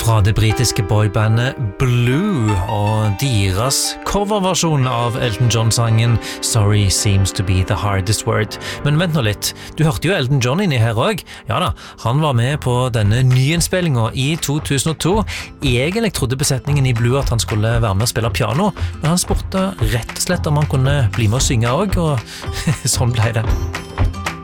Fra det britiske boybandet Blue og deres coverversjon av Elton John-sangen Sorry seems to be the hardest word. Men vent nå litt, du hørte jo Elton John inni her også. Ja da, han var med på denne nyinnspillingen i 2002. Egentlig trodde besetningen i Blue at han skulle være med og spille piano, men han spurte rett og slett om han kunne bli med og synge også, og sånn ble det.